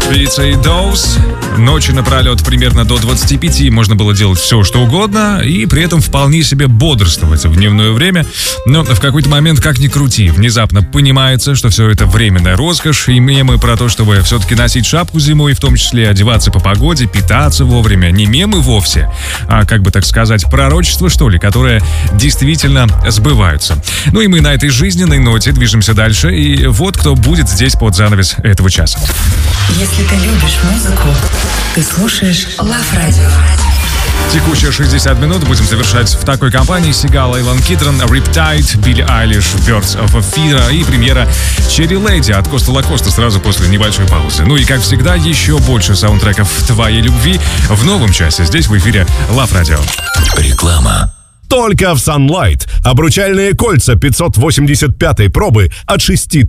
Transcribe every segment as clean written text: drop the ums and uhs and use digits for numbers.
певицей Doze. Ночи напролет примерно до 25 можно было делать все, что угодно, и при этом вполне себе бодрствовать в дневное время. Но в какой-то момент, как ни крути, внезапно понимается, что все это временная роскошь, и мемы про то, чтобы все-таки носить шапку зимой, в том числе одеваться по погоде, питаться вовремя. Не мемы вовсе, а, как бы так сказать, пророчества, что ли, которые действительно сбываются. Ну и мы на этой жизненной ноте движемся дальше, и вот кто будет здесь под занавес этого часа. Если ты любишь музыку, ты слушаешь Love Radio. Текущие 60 минут будем завершать в такой компании: Сигал, Эйлон Китрон, Riptide, Билли Айлиш, Birds of a Feather и премьера Cherry Lady от Коста Лакоста сразу после небольшой паузы. Ну и, как всегда, еще больше саундтреков твоей любви в новом часе здесь в эфире Love Radio. Реклама. Только в Sunlight. Обручальные кольца 585 пробы от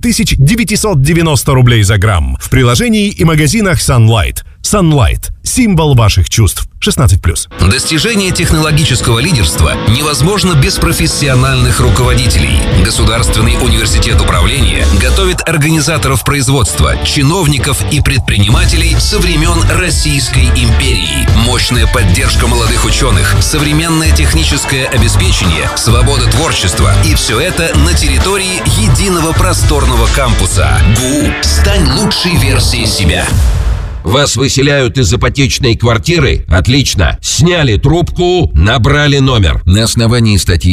6990 рублей за грамм. В приложении и магазинах Sunlight. Sunlight. Символ ваших чувств. 16+. Достижение технологического лидерства невозможно без профессиональных руководителей. Государственный университет управления готовит организаторов производства, чиновников и предпринимателей со времен Российской империи. Мощная поддержка молодых ученых, современное техническое обеспечение, свобода творчества. И все это на территории единого просторного кампуса. ГУ. Стань лучшей версией себя. Вас выселяют из ипотечной квартиры? Отлично. Сняли трубку, набрали номер. На основании статьи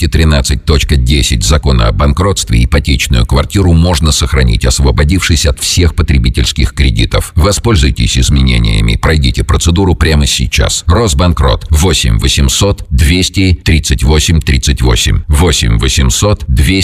213.10 Закона о банкротстве ипотечную квартиру можно сохранить, освободившись от всех потребительских кредитов. Воспользуйтесь изменениями. Пройдите процедуру прямо сейчас. Росбанкрот. 8 800 238 38. 8 800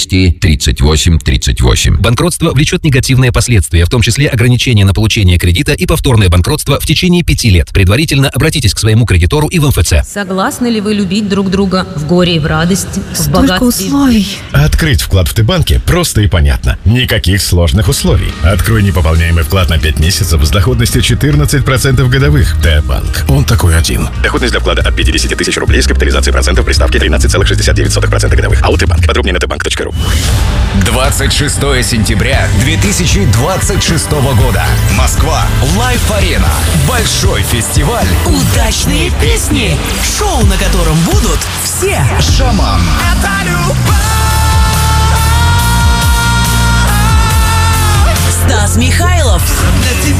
238 38. Банкротство влечет негативные последствия, в том числе ограничение на получение кредита и повторное банкротство в течение 5 лет. Предварительно обратитесь к своему кредитору и в МФЦ. Согласны ли вы любить друг друга в горе и в радости, в Столько богатстве? условий. Открыть вклад в Т-банке просто и понятно. Никаких сложных условий. Открой непополняемый вклад на 5 месяцев с доходностью 14% годовых. Т-банк. Он такой один. Доходность для вклада от 50 тысяч рублей с капитализацией процентов при ставке 13,69% годовых. АО Т-банк. Подробнее на tbank.ru. 26 сентября 2026 года. Москва. Лайф-арена. Большой фестиваль. Удачные песни. Шоу, на котором будут все. Шаман. Стас Михайлов.